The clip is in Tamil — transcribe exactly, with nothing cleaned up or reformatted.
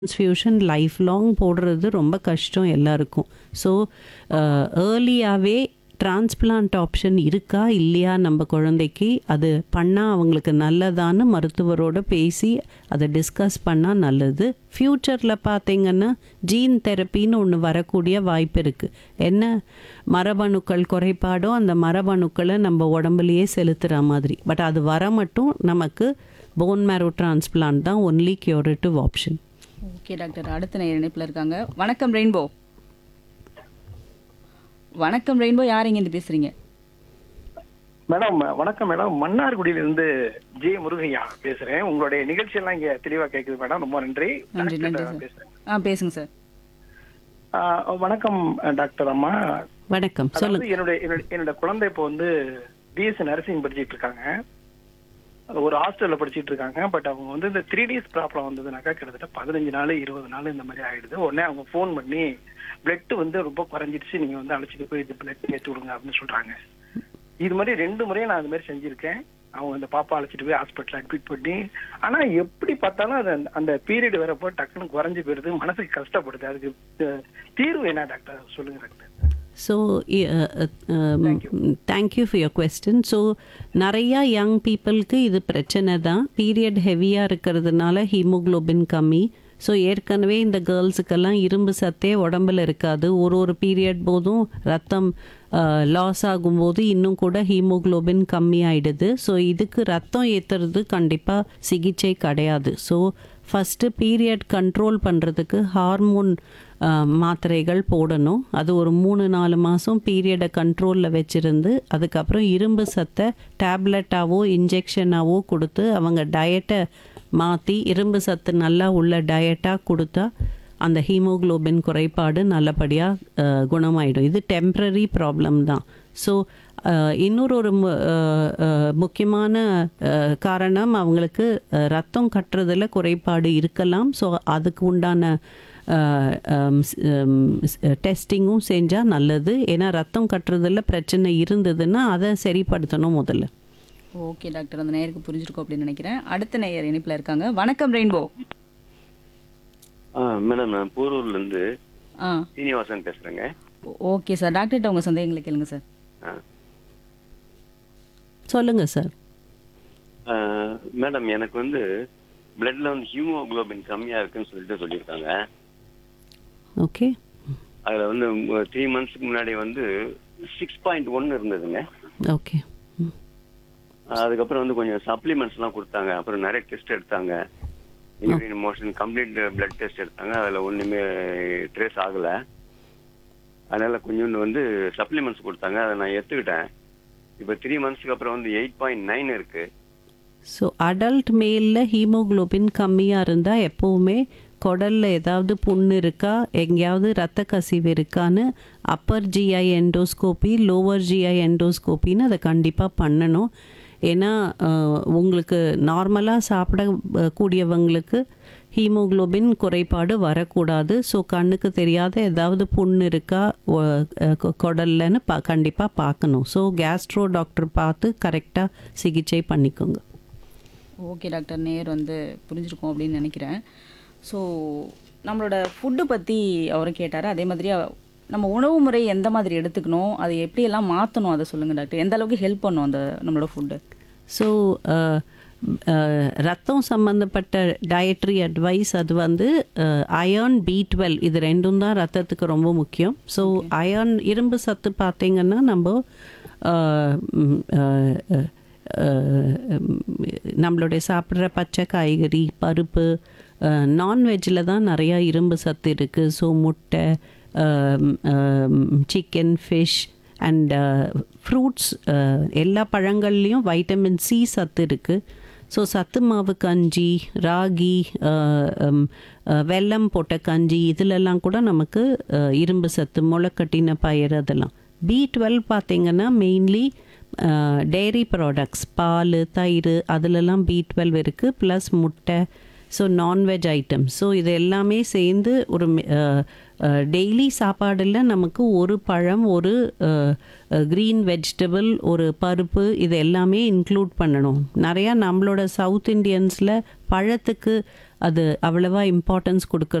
டிரான்ஸ்ஃபியூஷன் லைஃப் லாங் போடுறது ரொம்ப கஷ்டம் எல்லாருக்கும். ஸோ ஏர்லியாகவே டிரான்ஸ்பிளான்ட் ஆப்ஷன் இருக்கா இல்லையா நம்ம குழந்தைக்கு, அது பண்ணால் அவங்களுக்கு நல்லதான்னு மருத்துவரோட பேசி அதை டிஸ்கஸ் பண்ணால் நல்லது. ஃப்யூச்சரில் பார்த்திங்கன்னா ஜீன் தெரப்பின்னு ஒன்று வரக்கூடிய வாய்ப்பு இருக்குது. என்ன மரபணுக்கள் குறைபாடோ அந்த மரபணுக்களை நம்ம உடம்புலையே செலுத்துகிற மாதிரி. பட் அது வர மட்டும் நமக்கு போன் மேரோ டிரான்ஸ்பிளான்ட் தான் only curative option. Okay doctor, அடுத்த நேயர் இணைப்பில் இருக்காங்க. வணக்கம் ரெயின்போ. வணக்கம் ரெயின்போ, யார் இங்கேருந்து பேசுறீங்க? மேடம் வணக்கம் மேடம், மன்னார்குடியிலிருந்து ஜே முருகையா பேசுறேன். உங்களுடைய நிகழ்ச்சி எல்லாம் இங்க தெளிவா கேக்குது மேடம், ரொம்ப நன்றி. நன்றி நன்றி சார். பேசுறேன். ஆ பேசுங்க சார். ஆ, வணக்கம் டாக்டர் அம்மா. வணக்கம், அதாவது சொல்லுங்க. என்னுடைய என்னுடைய- என்னோட குழந்தை இப்போ வந்து பிஎஸ்சி நர்சிங் படிச்சிட்டு இருக்காங்க. ஒரு ஹாஸ்டல்ல படிச்சிட்டு இருக்காங்க. பட் அவங்க வந்து இந்த த்ரீ டேஸ் ப்ராப்ளம் வந்ததுனாக்கா கிட்டத்தட்ட பதினஞ்சு நாள் இருபது நாள் இந்த மாதிரி ஆயிடுது. உடனே அவங்க ஃபோன் பண்ணி பிளட் வந்து ரொம்ப குறைஞ்சிடுச்சு, நீங்க வந்து அழைச்சிட்டு போய் இது பிளட் ஏற்றி விடுங்க அப்படின்னு சொல்றாங்க. இது மாதிரி ரெண்டு முறையும் நான் அது மாதிரி செஞ்சிருக்கேன். அவங்க அந்த பாப்பா அழைச்சிட்டு போய் ஹாஸ்பிட்டல் அட்மிட் பண்ணி, ஆனா எப்படி பார்த்தாலும் அது அந்த- அந்த பீரியட் வரப்போ டக்குன்னு குறைஞ்சு போயிடுது, மனசுக்கு கஷ்டப்படுது. அதுக்கு அஹ், தீர்வு என்ன டாக்டர் சொல்லுங்க doctor. So thank you for your question. So நிறையா யங் பீப்புளுக்கு இது பிரச்சனை தான். பீரியட் ஹெவியாக இருக்கிறதுனால ஹீமோக்ளோபின் கம்மி. ஸோ ஏற்கனவே இந்த கேர்ள்ஸுக்கெல்லாம் இரும்பு சத்தே உடம்புல இருக்காது. ஒரு ஒரு பீரியட் போதும் ரத்தம் லாஸ் ஆகும்போது இன்னும் கூட ஹீமோக்ளோபின் கம்மி ஆயிடுது. ஸோ இதுக்கு ரத்தம் ஏற்றுறது கண்டிப்பாக சிகிச்சை கிடையாது. ஸோ ஃபஸ்ட்டு பீரியட் கண்ட்ரோல் பண்ணுறதுக்கு ஹார்மோன் மாத்திரைகள் போடணும். அது ஒரு மூணு நாலு மாதம் பீரியடை கண்ட்ரோலில் வச்சுருந்து அதுக்கப்புறம் இரும்பு சத்தை டேப்லெட்டாவோ இன்ஜெக்ஷனாவோ கொடுத்து அவங்க டயட்டை மாற்றி இரும்பு சத்து நல்லா உள்ள டயட்டாக கொடுத்தா அந்த ஹீமோக்ளோபின் குறைபாடு நல்லபடியாக குணமாயிடும். இது டெம்ப்ரரி ப்ராப்ளம் தான். ஸோ இன்னொரு ஒரு மு- அஹ், அஹ், முக்கியமான அஹ், காரணம் அவங்களுக்கு அஹ், ரத்தம் கட்டுறதுல குறைபாடு இருக்கலாம். ஸோ அதுக்கு உண்டான டெஸ்டிங்கும் செஞ்சால் நல்லது. ஏன்னா ரத்தம் கட்டுறதுல பிரச்சனை இருந்ததுன்னா அதை சரிப்படுத்தணும் முதல்ல. ஓகே டாக்டர், அந்த நேயருக்கு புரிஞ்சிருக்கும் அப்படின்னு நினைக்கிறேன். அடுத்த நேயர் இணைப்பில் இருக்காங்க. வணக்கம் ரெயின்போ. ஆ மேடம், நான் போரூர்ல இருந்து ஆ சீனிவாசன் பேசுறேங்க. ஓகே சார், டாக்டர்கிட்ட உங்கள் சந்தேகங்களை கேளுங்க சார். ஆ. சொல்லுங்க சார். ஆ, மேடம் எனக்கு வந்து பிளட்ல வந்து ஹீமோகுளோபின் கம்மியா இருக்குன்னு சொல்லிட்டு சொல்லியிருக்காங்க. ஓகே. அதுல வந்து த்ரீ மந்த்ஸ்க்கு முன்னாடி வந்து சிக்ஸ் பாயிண்ட் ஒன் இருந்ததுங்க. ஓகே. அதுக்கப்புறம் வந்து கொஞ்சம் சப்ளிமெண்ட்ஸ் எல்லாம் கொடுத்தாங்க. அப்புறம் நிறைய டெஸ்ட் எடுத்தாங்க. Urine motion complete blood test எடுத்தாங்க. அதுல ஒண்ணுமே ட்ரேஸ் ஆகல. அதனால கொஞ்சோண்டு வந்து சப்ளிமெண்ட்ஸ் கொடுத்தாங்க. அதை நான் எடுத்துக்கிட்டேன். இப்போ த்ரீ மந்த்ஸ்க்கு அப்புறம் வந்து எயிட் பாயிண்ட் நைன் இருக்கு. ஸோ அடல்ட் மேலில் ஹீமோக்ளோபின் கம்மியாக இருந்தால் எப்போவுமே குடலில் ஏதாவது புண்ணு இருக்கா, எங்கேயாவது ரத்த கசிவு இருக்கான்னு Appar GI endoscopy lower GI எண்டோஸ்கோப்பின்னு அதை கண்டிப்பாக பண்ணணும். ஏன்னா அஹ், உங்களுக்கு நார்மலாக சாப்பிட அஹ், கூடியவங்களுக்கு ஹீமோக்ளோபின் குறைபாடு வரக்கூடாது. ஸோ கண்ணுக்கு தெரியாத ஏதாவது புண்ணு இருக்கா ஒ- அஹ், கொ- குடல்லன்னு பா கண்டிப்பாக பார்க்கணும். ஸோ கேஸ்ட்ரோ டாக்டர் பார்த்து கரெக்டாக சிகிச்சை பண்ணிக்கோங்க. ஓகே டாக்டர், நேர் வந்து புரிஞ்சிருக்கும் அப்படின்னு நினைக்கிறேன். ஸோ நம்மளோட ஃபுட்டு பற்றி அவரும் கேட்டார். அதே மாதிரி அவ- நம்ம உணவு முறை எந்த மாதிரி எடுத்துக்கணும், அதை எப்படியெல்லாம் மாற்றணும், அதை சொல்லுங்கள் டாக்டர். எந்த அளவுக்கு ஹெல்ப் பண்ணும் அந்த நம்மளோட ஃபுட்டு? ஸோ ரத்தம் சம்மந்தப்பட்ட டயட்ரி அட்வைஸ் அது வந்து அயர்ன் பி டுவெல் இது ரெண்டும் தான் ரத்தத்துக்கு ரொம்ப முக்கியம். ஸோ அயர்ன் இரும்பு சத்து பார்த்தீங்கன்னா நம்ம அஹ், ம், அஹ், அஹ், அஹ், நம்மளுடைய சாப்பிட்ற பச்சை காய்கறி பருப்பு நான்வெஜ்ஜில் தான் நிறையா இரும்பு சத்து இருக்குது. ஸோ முட்டை, சிக்கன், ஃபிஷ் அண்ட் ஃப்ரூட்ஸ், எல்லா பழங்கள்லேயும் வைட்டமின் சி சத்து இருக்குது. ஸோ சத்து மாவு கஞ்சி, ராகி, அஹ், ஹம், அஹ், வெல்லம் போட்ட கஞ்சி இதிலெல்லாம் கூட நமக்கு அஹ், இரும்பு சத்து, முளைக்கட்டின பயிர் அதெல்லாம். பி டுவெல் பார்த்திங்கன்னா மெயின்லி டெய்ரி ப்ராடக்ட்ஸ், பால், தயிர் அதிலெல்லாம் பி டுவெல் இருக்குது. ப்ளஸ் முட்டை, ஸோ நான்வெஜ் ஐட்டம்ஸ். ஸோ இது எல்லாமே சேர்ந்து ஒரு டெய்லி சாப்பாடில் நமக்கு ஒரு பழம், ஒரு க்ரீன் வெஜிடபிள், ஒரு பருப்பு, இது எல்லாமே இன்க்ளூட் பண்ணணும். நிறையா நம்மளோட சவுத் இண்டியன்ஸில் பழத்துக்கு அது அவ்வளவா இம்பார்ட்டன்ஸ் கொடுக்கறது